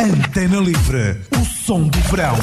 Antena Livre, o som do verão.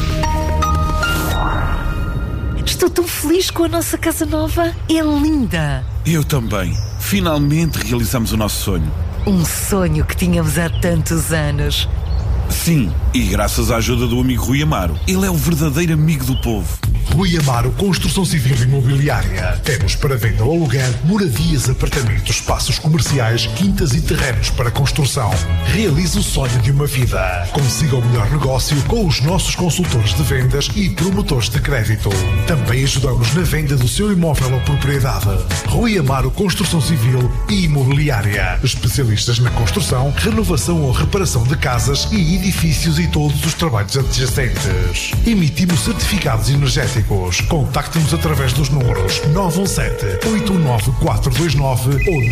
Estou tão feliz com a nossa casa nova. É linda. Eu também. Finalmente realizamos o nosso sonho. Um sonho que tínhamos há tantos anos. Sim, e graças à ajuda do amigo Rui Amaro. Ele é o verdadeiro amigo do povo. Rui Amaro Construção Civil e Imobiliária. Temos para venda ou aluguer moradias, apartamentos, espaços comerciais, quintas e terrenos para construção. Realize o sonho de uma vida. Consiga o melhor negócio com os nossos consultores de vendas e promotores de crédito. Também ajudamos na venda do seu imóvel ou propriedade. Rui Amaro Construção Civil e Imobiliária. Especialistas na construção, renovação ou reparação de casas e edifícios e todos os trabalhos adjacentes. Emitimos certificados energéticos. Contacte-nos através dos números 917-89429 ou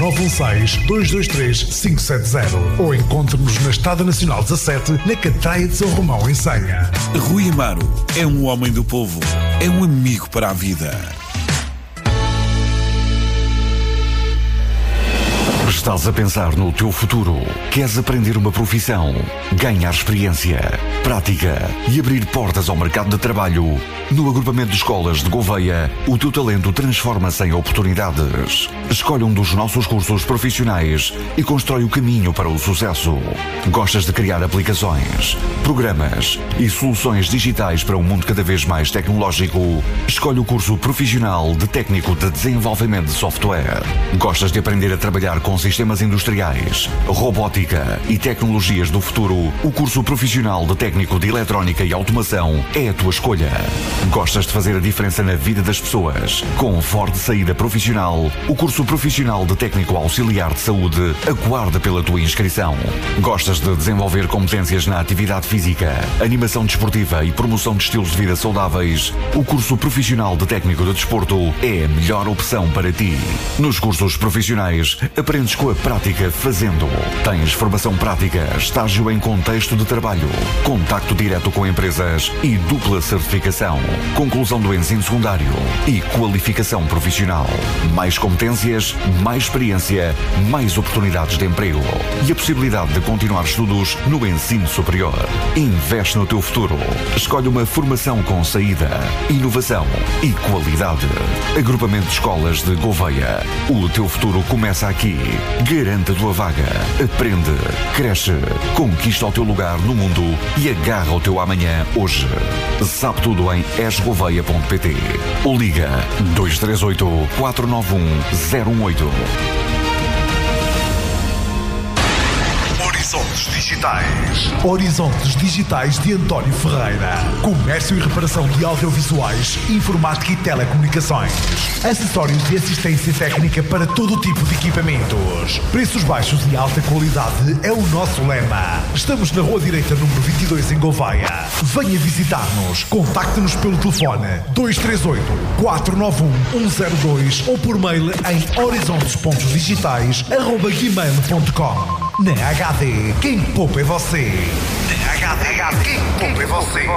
916-223-570 ou encontre-nos na Estrada Nacional 17, na Catraia de São Romão, em Senha. Rui Amaro é um homem do povo. É um amigo para a vida. Estás a pensar no teu futuro? Queres aprender uma profissão? Ganhar experiência, prática e abrir portas ao mercado de trabalho? No agrupamento de escolas de Gouveia, o teu talento transforma-se em oportunidades. Escolhe um dos nossos cursos profissionais e constrói o caminho para o sucesso. Gostas de criar aplicações, programas e soluções digitais para um mundo cada vez mais tecnológico? Escolhe o curso profissional de técnico de desenvolvimento de software. Gostas de aprender a trabalhar com sistemas industriais, robótica e tecnologias do futuro? O curso profissional de técnico de eletrónica e automação é a tua escolha. Gostas de fazer a diferença na vida das pessoas? Com forte saída profissional, o curso profissional de técnico auxiliar de saúde aguarda pela tua inscrição. Gostas de desenvolver competências na atividade física, animação desportiva e promoção de estilos de vida saudáveis? O curso profissional de técnico de desporto é a melhor opção para ti. Nos cursos profissionais, aprendes com a prática fazendo. Tens formação prática, estágio em contexto de trabalho, contacto direto com empresas e dupla certificação, conclusão do ensino secundário e qualificação profissional. Mais competências, mais experiência, mais oportunidades de emprego e a possibilidade de continuar estudos no ensino superior. Investe no teu futuro. Escolhe uma formação com saída, inovação e qualidade. Agrupamento de Escolas de Gouveia. O teu futuro começa aqui. Garanta a tua vaga. Aprende, cresce, conquista o teu lugar no mundo e agarra o teu amanhã hoje. Sabe tudo em esgouveia.pt ou liga 238 491 018. Horizontes Digitais. Horizontes Digitais de António Ferreira. Comércio e reparação de audiovisuais, informática e telecomunicações. Acessórios e assistência técnica para todo tipo de equipamentos. Preços baixos e alta qualidade é o nosso lema. Estamos na Rua Direita, número 22, em Gouveia. Venha visitar-nos. Contacte-nos pelo telefone 238-491-102 ou por mail em horizontes.digitais@gmail.com. Na HD, quem poupa é você. Na HD, quem poupa é você.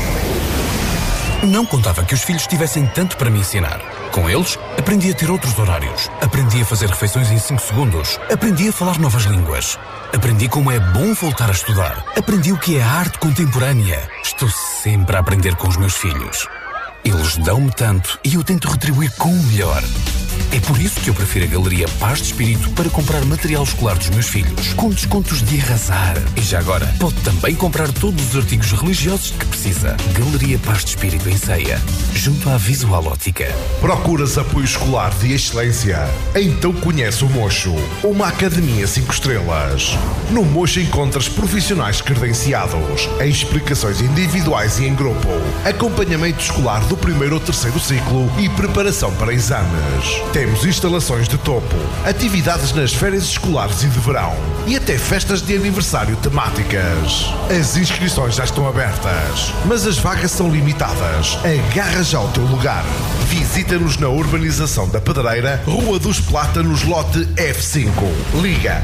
Não contava que os filhos tivessem tanto para me ensinar. Com eles, aprendi a ter outros horários. Aprendi a fazer refeições em 5 segundos. Aprendi a falar novas línguas. Aprendi como é bom voltar a estudar. Aprendi o que é a arte contemporânea. Estou sempre a aprender com os meus filhos. Eles dão-me tanto e eu tento retribuir com o melhor. É por isso que eu prefiro a Galeria Paz de Espírito para comprar material escolar dos meus filhos, com descontos de arrasar. E já agora, pode também comprar todos os artigos religiosos que precisa. Galeria Paz de Espírito em Ceia, junto à Visual Ótica. Procuras apoio escolar de excelência? Então conhece o Mocho, uma academia 5 estrelas. No Mocho encontras profissionais credenciados, em explicações individuais e em grupo, acompanhamento escolar do 1º ou 3º ciclo e preparação para exames. Temos instalações de topo, atividades nas férias escolares e de verão e até festas de aniversário temáticas. As inscrições já estão abertas, mas as vagas são limitadas. Agarra já o teu lugar. Visita-nos na urbanização da Pedreira, Rua dos Plátanos, lote F5. Liga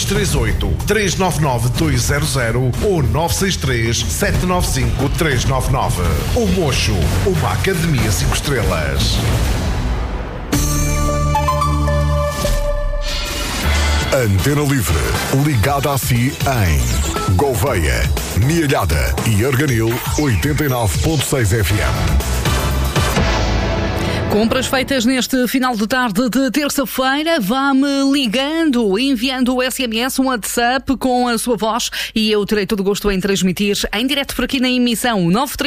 238-399-200 ou 963-795-399. O Mocho, uma academia 5 estrelas. Antena Livre, ligada a si em Gouveia, Mialhada e Arganil 89.6 FM. Compras feitas neste final de tarde de terça-feira, vá-me ligando, enviando o SMS, um WhatsApp com a sua voz e eu terei todo o gosto em transmitir em direto por aqui na emissão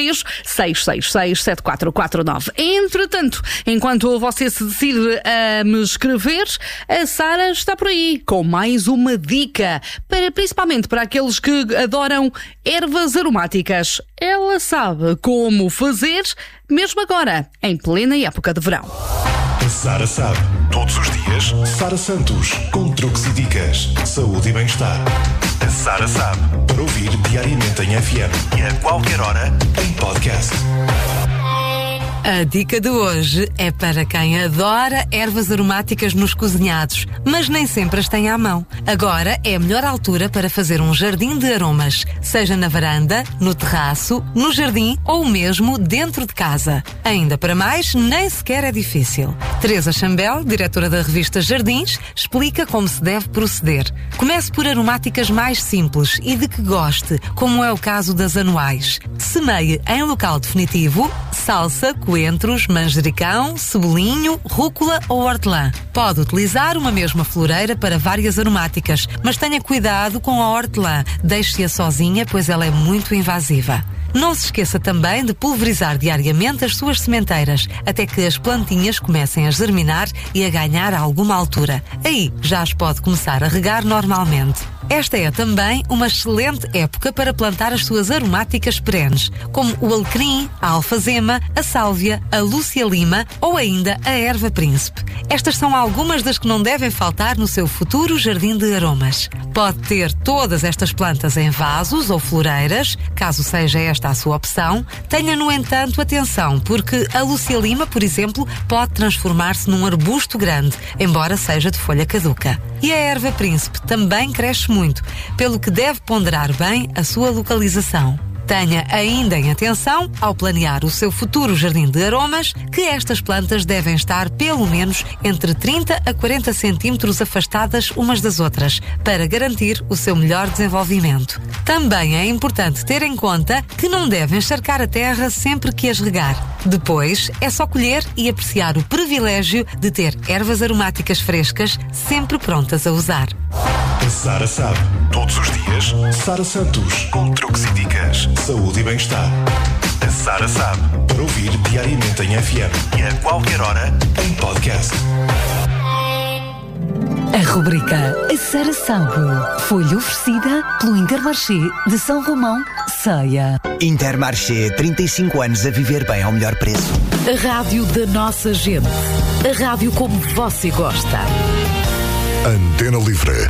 93-666-7449. Entretanto, enquanto você se decide a me escrever, a Sara está por aí com mais uma dica, principalmente para aqueles que adoram ervas aromáticas. Ela sabe como fazer, mesmo agora, em plena época de verão. A Sara sabe. Todos os dias, Sara Santos, com truques e dicas, saúde e bem-estar. A Sara sabe. Para ouvir diariamente em FM e a qualquer hora, em podcast. A dica de hoje é para quem adora ervas aromáticas nos cozinhados, mas nem sempre as tem à mão. Agora é a melhor altura para fazer um jardim de aromas, seja na varanda, no terraço, no jardim ou mesmo dentro de casa. Ainda para mais, nem sequer é difícil. Teresa Chambel, diretora da revista Jardins, explica como se deve proceder. Comece por aromáticas mais simples e de que goste, como é o caso das anuais. Semeie em local definitivo salsa, coentros, manjericão, cebolinho, rúcula ou hortelã. Pode utilizar uma mesma floreira para várias aromáticas, mas tenha cuidado com a hortelã. Deixe-a sozinha, pois ela é muito invasiva. Não se esqueça também de pulverizar diariamente as suas sementeiras, até que as plantinhas comecem a germinar e a ganhar alguma altura. Aí já as pode começar a regar normalmente. Esta é também uma excelente época para plantar as suas aromáticas perenes, como o alecrim, a alfazema, a sálvia, a lúcia lima ou ainda a erva príncipe. Estas são algumas das que não devem faltar no seu futuro jardim de aromas. Pode ter todas estas plantas em vasos ou floreiras, caso seja esta a sua opção. Tenha, no entanto, atenção, porque a lúcia lima, por exemplo, pode transformar-se num arbusto grande, embora seja de folha caduca. E a erva príncipe também cresce muito, pelo que deve ponderar bem a sua localização. Tenha ainda em atenção, ao planear o seu futuro jardim de aromas, que estas plantas devem estar pelo menos entre 30 a 40 centímetros afastadas umas das outras, para garantir o seu melhor desenvolvimento. Também é importante ter em conta que não devem encharcar a terra sempre que as regar. Depois, é só colher e apreciar o privilégio de ter ervas aromáticas frescas sempre prontas a usar. A Sara sabe. Todos os dias, Sara Santos, com truques e dicas, saúde e bem-estar. A Sara sabe. Para ouvir diariamente em FM e a qualquer hora, em podcast. A rubrica A Sara Sabe foi-lhe oferecida pelo Intermarché de São Romão, Ceia. Intermarché, 35 anos a viver bem ao melhor preço. A rádio da nossa gente. A rádio como você gosta. Antena Livre.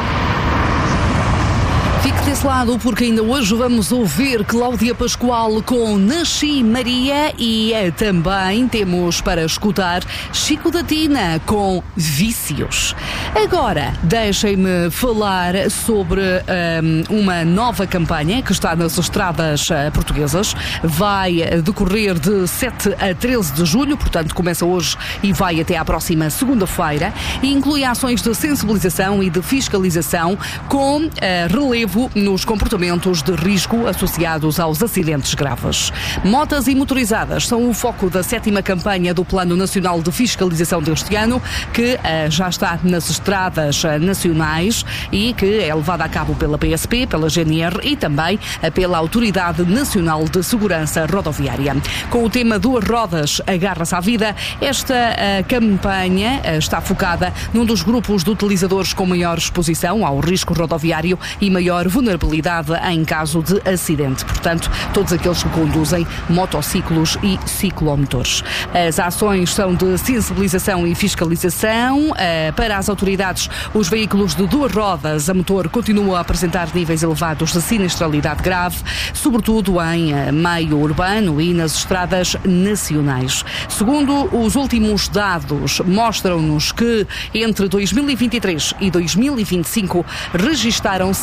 Fique desse lado, porque ainda hoje vamos ouvir Cláudia Pascoal com Nasci Maria e também temos para escutar Chico da Tina com Vícios. Agora, deixem-me falar sobre uma nova campanha que está nas estradas portuguesas. Vai decorrer de 7 a 13 de julho, portanto começa hoje e vai até à próxima segunda-feira, e inclui ações de sensibilização e de fiscalização com relevo nos comportamentos de risco associados aos acidentes graves. Motas e motorizadas são o foco da 7ª campanha do Plano Nacional de Fiscalização deste ano, que já está nas estradas nacionais e que é levada a cabo pela PSP, pela GNR e também pela Autoridade Nacional de Segurança Rodoviária. Com o tema Duas Rodas, agarra-se à vida, esta campanha está focada num dos grupos de utilizadores com maior exposição ao risco rodoviário e maior vulnerabilidade em caso de acidente. Portanto, todos aqueles que conduzem motociclos e ciclomotores. As ações são de sensibilização e fiscalização. Para as autoridades, os veículos de duas rodas a motor continuam a apresentar níveis elevados de sinistralidade grave, sobretudo em meio urbano e nas estradas nacionais. Segundo os últimos dados, mostram-nos que entre 2023 e 2025 registaram-se 30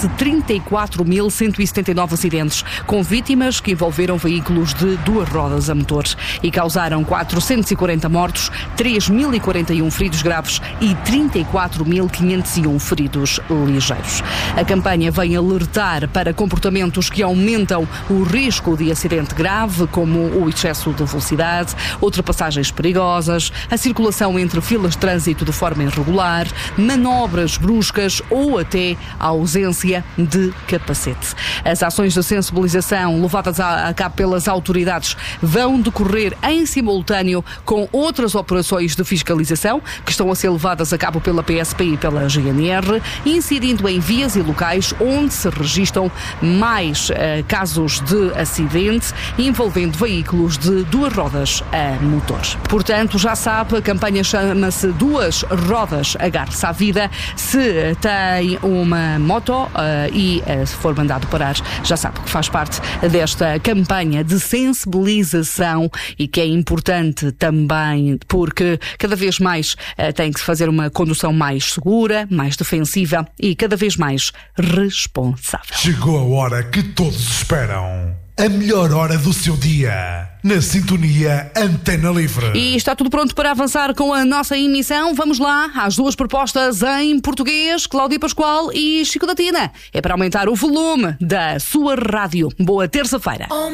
34.179 acidentes, com vítimas que envolveram veículos de 2 rodas a motor e causaram 440 mortos, 3.041 feridos graves e 34.501 feridos ligeiros. A campanha vem alertar para comportamentos que aumentam o risco de acidente grave, como o excesso de velocidade, ultrapassagens perigosas, a circulação entre filas de trânsito de forma irregular, manobras bruscas ou até a ausência de capacete. As ações de sensibilização levadas a cabo pelas autoridades vão decorrer em simultâneo com outras operações de fiscalização que estão a ser levadas a cabo pela PSP e pela GNR, incidindo em vias e locais onde se registram mais casos de acidente envolvendo veículos de 2 rodas a motor. Portanto, já sabe, a campanha chama-se 2 rodas agarre-se à vida. Se tem uma moto e se for mandado parar, já sabe que faz parte desta campanha de sensibilização e que é importante também porque cada vez mais tem que se fazer uma condução mais segura, mais defensiva e cada vez mais responsável. Chegou a hora que todos esperam. A melhor hora do seu dia. Na sintonia Antena Livre. E está tudo pronto para avançar com a nossa emissão. Vamos lá às 2 propostas em português. Cláudia Pascoal e Chico da Tina. É para aumentar o volume da sua rádio. Boa terça-feira.